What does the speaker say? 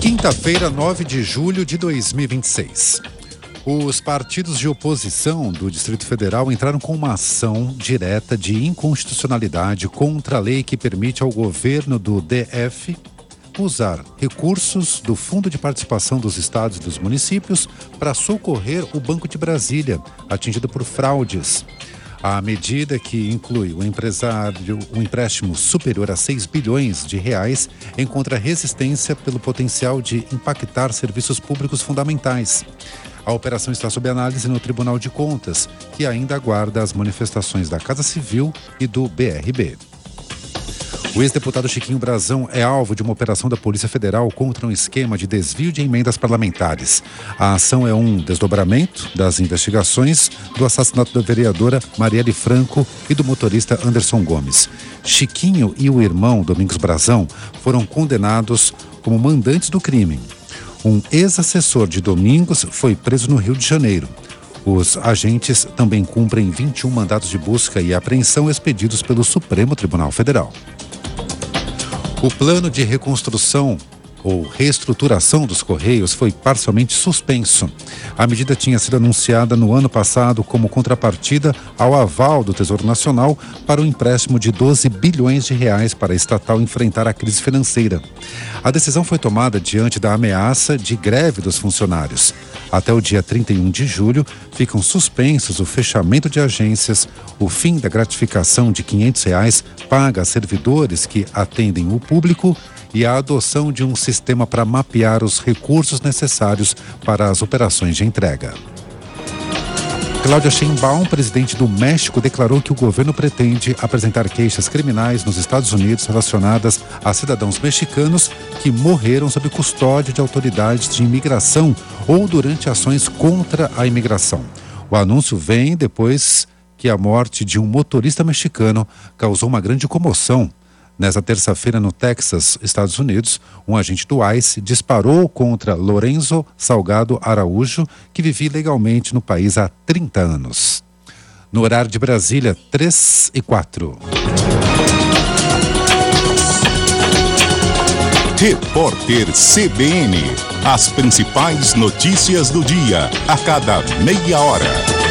Quinta-feira, 9 de julho de 2026. Os partidos de oposição do Distrito Federal entraram com uma ação direta de inconstitucionalidade contra a lei que permite ao governo do DF usar recursos do Fundo de Participação dos Estados e dos Municípios para socorrer o Banco de Brasília, atingido por fraudes. A medida, que inclui um empréstimo superior a 6 bilhões de reais, encontra resistência pelo potencial de impactar serviços públicos fundamentais. A operação está sob análise no Tribunal de Contas, que ainda aguarda as manifestações da Casa Civil e do BRB. O ex-deputado Chiquinho Brazão é alvo de uma operação da Polícia Federal contra um esquema de desvio de emendas parlamentares. A ação é um desdobramento das investigações do assassinato da vereadora Marielle Franco e do motorista Anderson Gomes. Chiquinho e o irmão Domingos Brazão foram condenados como mandantes do crime. Um ex-assessor de Domingos foi preso no Rio de Janeiro. Os agentes também cumprem 21 mandados de busca e apreensão expedidos pelo Supremo Tribunal Federal. O plano de reconstrução ou reestruturação dos Correios foi parcialmente suspenso. A medida tinha sido anunciada no ano passado como contrapartida ao aval do Tesouro Nacional para o empréstimo de 12 bilhões de reais para a estatal enfrentar a crise financeira. A decisão foi tomada diante da ameaça de greve dos funcionários. Até o dia 31 de julho, ficam suspensos o fechamento de agências, o fim da gratificação de R$500 paga a servidores que atendem o público e a adoção de um sistema para mapear os recursos necessários para as operações de entrega. Cláudia Sheinbaum, presidente do México, declarou que o governo pretende apresentar queixas criminais nos Estados Unidos relacionadas a cidadãos mexicanos que morreram sob custódia de autoridades de imigração ou durante ações contra a imigração. O anúncio vem depois que a morte de um motorista mexicano causou uma grande comoção. Nessa terça-feira, no Texas, Estados Unidos, um agente do ICE disparou contra Lorenzo Salgado Araújo, que vivia ilegalmente no país há 30 anos. No horário de Brasília, 3h04. Repórter CBN. As principais notícias do dia, a cada meia hora.